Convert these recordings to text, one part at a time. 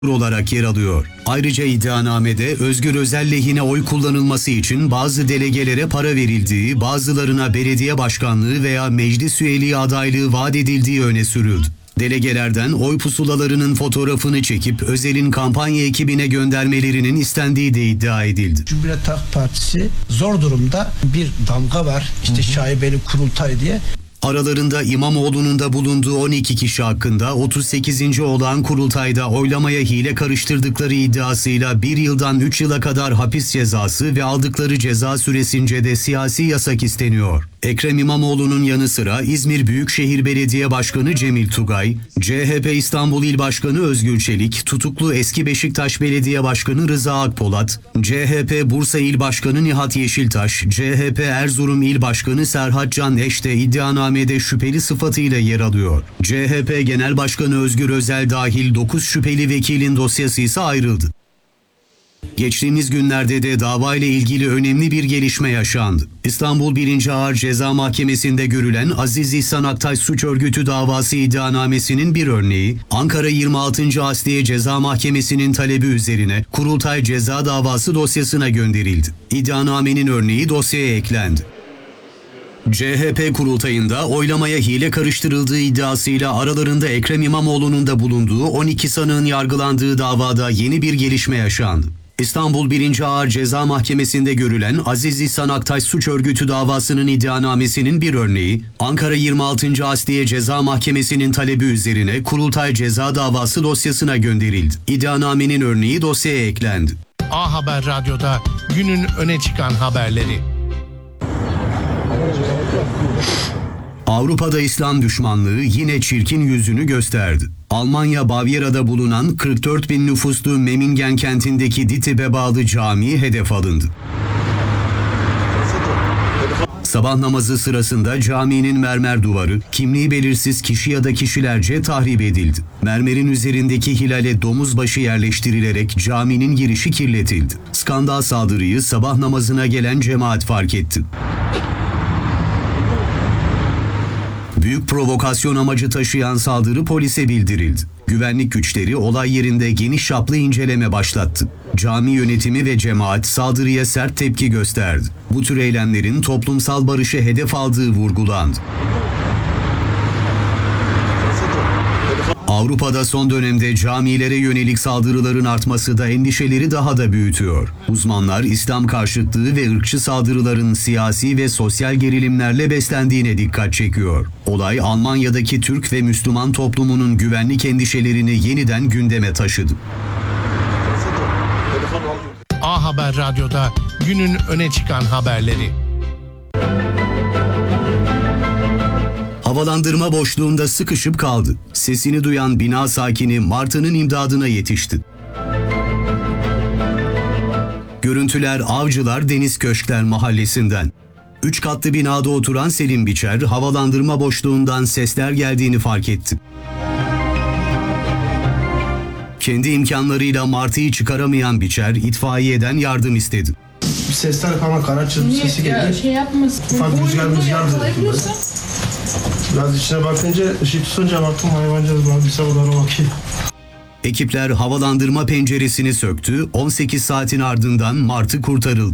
olarak yer alıyor. Ayrıca iddianamede Özgür Özel lehine oy kullanılması için bazı delegelere para verildiği, bazılarına belediye başkanlığı veya meclis üyeliği adaylığı vaat edildiği öne sürüldü. Delegelerden oy pusulalarının fotoğrafını çekip Özel'in kampanya ekibine göndermelerinin istendiği de iddia edildi. Cumhuriyet Halk Partisi zor durumda, bir damga var işte şaibeli kurultay diye. Aralarında İmamoğlu'nun da bulunduğu 12 kişi hakkında 38. olan kurultayda oylamaya hile karıştırdıkları iddiasıyla 1 yıldan 3 yıla kadar hapis cezası ve aldıkları ceza süresince de siyasi yasak isteniyor. Ekrem İmamoğlu'nun yanı sıra İzmir Büyükşehir Belediye Başkanı Cemil Tugay, CHP İstanbul İl Başkanı Özgür Çelik, tutuklu eski Beşiktaş Belediye Başkanı Rıza Akpolat, CHP Bursa İl Başkanı Nihat Yeşiltaş, CHP Erzurum İl Başkanı Serhat Can Eş de iddianamede şüpheli sıfatıyla yer alıyor. CHP Genel Başkanı Özgür Özel dahil 9 şüpheli vekilin dosyası ise ayrıldı. Geçtiğimiz günlerde de davayla ilgili önemli bir gelişme yaşandı. İstanbul 1. Ağır Ceza Mahkemesi'nde görülen Aziz İhsan Aktaş Suç Örgütü davası iddianamesinin bir örneği, Ankara 26. Asliye Ceza Mahkemesi'nin talebi üzerine Kurultay Ceza Davası dosyasına gönderildi. İddianamenin örneği dosyaya eklendi. CHP kurultayında oylamaya hile karıştırıldığı iddiasıyla aralarında Ekrem İmamoğlu'nun da bulunduğu 12 sanığın yargılandığı davada yeni bir gelişme yaşandı. İstanbul 1. Ağır Ceza Mahkemesi'nde görülen Aziz İhsan Aktaş Suç Örgütü davasının iddianamesinin bir örneği, Ankara 26. Asliye Ceza Mahkemesi'nin talebi üzerine Kurultay Ceza Davası dosyasına gönderildi. İddianamenin örneği dosyaya eklendi. A Haber Radyo'da günün öne çıkan haberleri. Avrupa'da İslam düşmanlığı yine çirkin yüzünü gösterdi. Almanya Bavyera'da bulunan 44 bin nüfuslu Memmingen kentindeki DİTİB'e bağlı cami hedef alındı. Sabah namazı sırasında caminin mermer duvarı, kimliği belirsiz kişi ya da kişilerce tahrip edildi. Mermerin üzerindeki hilale domuz başı yerleştirilerek caminin girişi kirletildi. Skandal saldırıyı sabah namazına gelen cemaat fark etti. Büyük provokasyon amacı taşıyan saldırı polise bildirildi. Güvenlik güçleri olay yerinde geniş çaplı inceleme başlattı. Cami yönetimi ve cemaat saldırıya sert tepki gösterdi. Bu tür eylemlerin toplumsal barışı hedef aldığı vurgulandı. Avrupa'da son dönemde camilere yönelik saldırıların artması da endişeleri daha da büyütüyor. Uzmanlar İslam karşıtlığı ve ırkçı saldırıların siyasi ve sosyal gerilimlerle beslendiğine dikkat çekiyor. Olay Almanya'daki Türk ve Müslüman toplumunun güvenlik endişelerini yeniden gündeme taşıdı. A Haber Radyo'da günün öne çıkan haberleri. Havalandırma boşluğunda sıkışıp kaldı. Sesini duyan bina sakini martının imdadına yetişti. Görüntüler Avcılar Deniz Köşkler mahallesinden. 3 katlı binada oturan Selim Biçer, havalandırma boşluğundan sesler geldiğini fark etti. Kendi imkanlarıyla martıyı çıkaramayan Biçer, itfaiyeden yardım istedi. Bir sesler falan kara çırpı sesi geliyor. Şey yapmasın. Ufak rüzgar dönüyor. Biraz içine bakınca, ışık tutunca baktım hayvancağız var, bir sabahlara bakıyor. Ekipler havalandırma penceresini söktü, 18 saatin ardından martı kurtarıldı.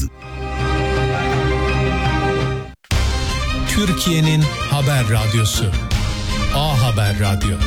Türkiye'nin haber radyosu. A Haber Radyo.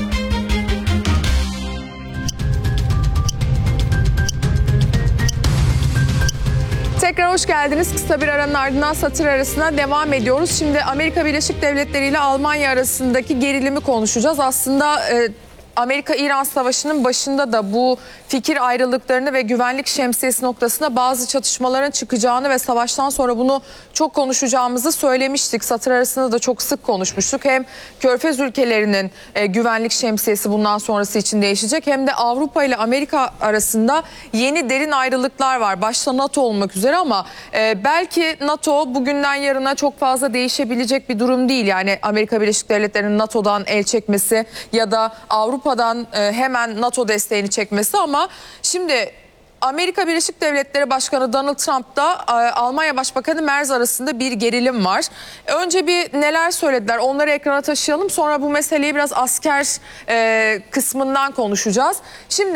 Tekrar hoş geldiniz. Kısa bir aranın ardından satır arasına devam ediyoruz. Şimdi Amerika Birleşik Devletleri ile Almanya arasındaki gerilimi konuşacağız. Aslında Amerika-İran Savaşı'nın başında da bu fikir ayrılıklarını ve güvenlik şemsiyesi noktasında bazı çatışmaların çıkacağını ve savaştan sonra bunu çok konuşacağımızı söylemiştik. Satır arasında da çok sık konuşmuştuk. Hem Körfez ülkelerinin güvenlik şemsiyesi bundan sonrası için değişecek, hem de Avrupa ile Amerika arasında yeni derin ayrılıklar var. Başta NATO olmak üzere, ama belki NATO bugünden yarına çok fazla değişebilecek bir durum değil. Yani Amerika Birleşik Devletleri'nin NATO'dan el çekmesi ya da Avrupa'dan hemen NATO desteğini çekmesi, ama şimdi Amerika Birleşik Devletleri Başkanı Donald Trump'la Almanya Başbakanı Merz arasında bir gerilim var. Önce bir neler söylediler, onları ekrana taşıyalım. Sonra bu meseleyi biraz asker kısmından konuşacağız. Şimdi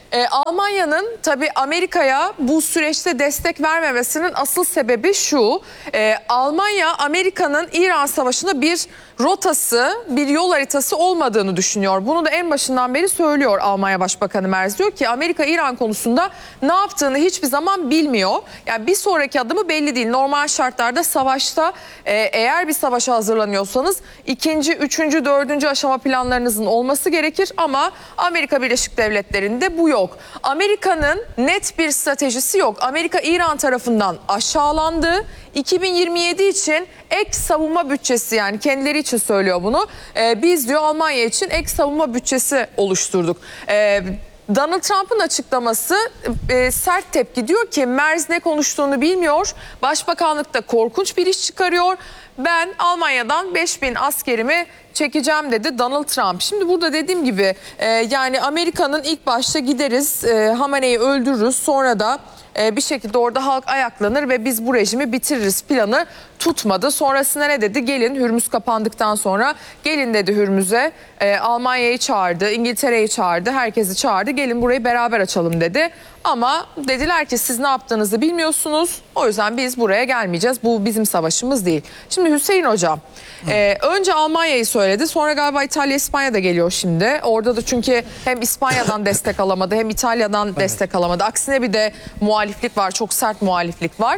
Almanya'nın tabii Amerika'ya bu süreçte destek vermemesinin asıl sebebi şu. Almanya, Amerika'nın İran Savaşı'nda bir rotası, bir yol haritası olmadığını düşünüyor. Bunu da en başından beri söylüyor Almanya Başbakanı Merz. Diyor ki Amerika İran konusunda ne yaptığını hiçbir zaman bilmiyor. Yani bir sonraki adımı belli değil. Normal şartlarda savaşta eğer bir savaşa hazırlanıyorsanız ikinci, üçüncü, dördüncü aşama planlarınızın olması gerekir. Ama Amerika Birleşik Devletleri'nde bu yok. Amerika'nın net bir stratejisi yok. Amerika İran tarafından aşağılandı. 2027 için ek savunma bütçesi, yani kendileri için söylüyor bunu. Biz diyor Almanya için ek savunma bütçesi oluşturduk. Donald Trump'ın açıklaması sert tepki, diyor ki Merz ne konuştuğunu bilmiyor. Başbakanlıkta korkunç bir iş çıkarıyor. Ben Almanya'dan 5000 askerimi çekeceğim dedi Donald Trump. Şimdi burada dediğim gibi yani Amerika'nın ilk başta gideriz, Hamane'yi öldürürüz, sonra da bir şekilde orada halk ayaklanır ve biz bu rejimi bitiririz planı tutmadı. Sonrasında ne dedi? Gelin, Hürmüz kapandıktan sonra gelin dedi Hürmüz'e. Almanya'yı çağırdı, İngiltere'yi çağırdı, herkesi çağırdı. Gelin burayı beraber açalım dedi. Ama dediler ki siz ne yaptığınızı bilmiyorsunuz. O yüzden biz buraya gelmeyeceğiz. Bu bizim savaşımız değil. Şimdi Hüseyin Hocam, önce Almanya'yı söyledi. Sonra galiba İtalya, İspanya da geliyor şimdi. Orada da çünkü hem İspanya'dan destek alamadı hem İtalya'dan destek alamadı. Aksine bir de muhaliflik var. Çok sert muhaliflik var.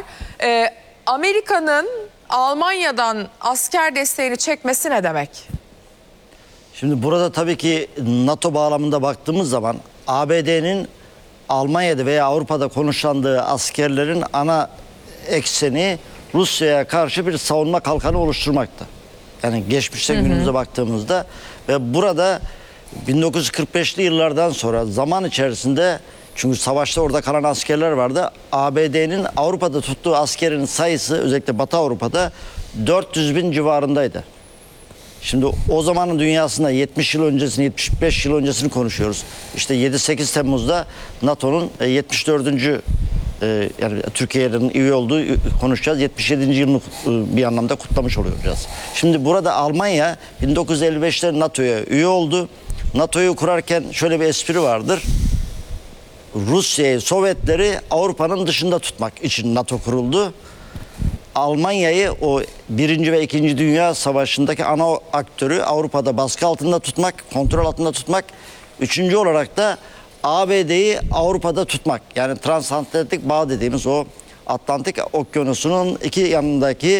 Amerika'nın Almanya'dan asker desteğini çekmesi ne demek? Şimdi burada tabii ki NATO bağlamında baktığımız zaman ABD'nin Almanya'da veya Avrupa'da konuşlandığı askerlerin ana ekseni Rusya'ya karşı bir savunma kalkanı oluşturmakta. Yani geçmişten günümüze baktığımızda ve burada 1945'li yıllardan sonra zaman içerisinde, çünkü savaşta orada kalan askerler vardı, ABD'nin Avrupa'da tuttuğu askerin sayısı özellikle Batı Avrupa'da 400 bin civarındaydı. Şimdi o zamanın dünyasında 70 yıl öncesini, 75 yıl öncesini konuşuyoruz. İşte 7-8 Temmuz'da NATO'nun 74. Yani Türkiye'nin üye olduğu konuşacağız. 77. yılını bir anlamda kutlamış olacağız. Şimdi burada Almanya 1955'te NATO'ya üye oldu. NATO'yu kurarken şöyle bir espri vardır. Rusya'yı, Sovyetleri Avrupa'nın dışında tutmak için NATO kuruldu. Almanya'yı o 1. ve 2. Dünya Savaşı'ndaki ana aktörü Avrupa'da baskı altında tutmak, kontrol altında tutmak. 3. olarak da ABD'yi Avrupa'da tutmak. Yani transatlantik bağ dediğimiz o Atlantik Okyanusu'nun iki yanındaki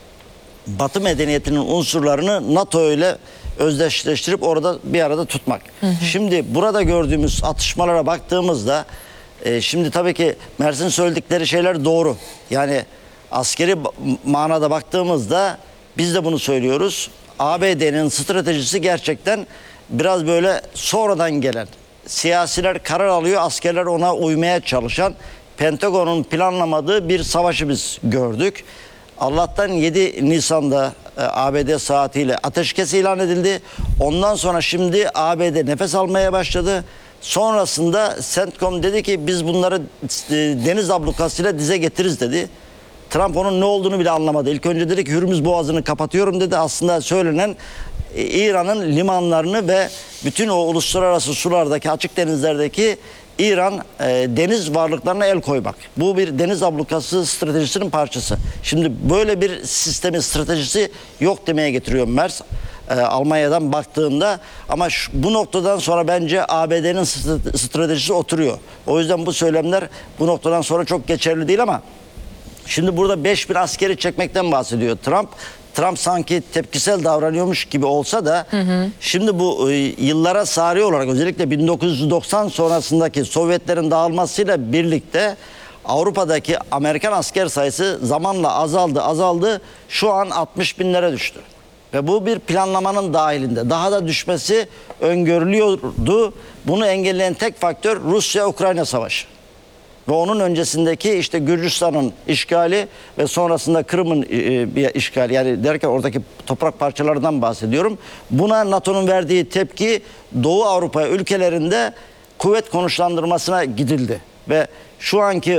Batı medeniyetinin unsurlarını NATO ile özdeşleştirip orada bir arada tutmak. Şimdi burada gördüğümüz atışmalara baktığımızda şimdi tabii ki Mersin söyledikleri şeyler doğru. Yani askeri manada baktığımızda biz de bunu söylüyoruz. ABD'nin stratejisi gerçekten biraz böyle sonradan gelen. Siyasiler karar alıyor, askerler ona uymaya çalışan, Pentagon'un planlamadığı bir savaşı biz gördük. Allah'tan 7 Nisan'da ABD saatiyle ateşkes ilan edildi. Ondan sonra şimdi ABD nefes almaya başladı. Sonrasında CENTCOM dedi ki biz bunları deniz ablukasıyla dize getiririz dedi. Trump onun ne olduğunu bile anlamadı. İlk önce dedi ki Hürmüz Boğazı'nı kapatıyorum dedi. Aslında söylenen İran'ın limanlarını ve bütün o uluslararası sulardaki, açık denizlerdeki İran deniz varlıklarına el koymak. Bu bir deniz ablukası stratejisinin parçası. Şimdi böyle bir sistemin stratejisi yok demeye getiriyor Merz. Almanya'dan baktığında, ama bu noktadan sonra bence ABD'nin stratejisi oturuyor. O yüzden bu söylemler bu noktadan sonra çok geçerli değil, ama şimdi burada 5000 askeri çekmekten bahsediyor Trump. Trump sanki tepkisel davranıyormuş gibi olsa da şimdi bu yıllara sari olarak özellikle 1990 sonrasındaki Sovyetlerin dağılmasıyla birlikte Avrupa'daki Amerikan asker sayısı zamanla azaldı. Şu an 60 binlere düştü. Ve bu bir planlamanın dahilinde. Daha da düşmesi öngörülüyordu. Bunu engelleyen tek faktör Rusya-Ukrayna savaşı. Ve onun öncesindeki işte Gürcistan'ın işgali ve sonrasında Kırım'ın bir işgali, yani derken oradaki toprak parçalarından bahsediyorum. Buna NATO'nun verdiği tepki Doğu Avrupa ülkelerinde kuvvet konuşlandırmasına gidildi. Ve şu anki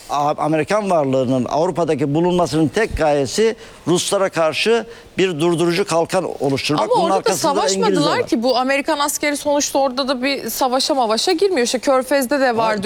Amerikan varlığının Avrupa'daki bulunmasının tek gayesi Ruslara karşı bir durdurucu kalkan oluşturmak. Ama Bunun orada da arkasında İngilizler savaşmadılar var. ki, bu Amerikan askeri sonuçta orada da bir savaşa girmiyor. İşte Körfez'de de vardı.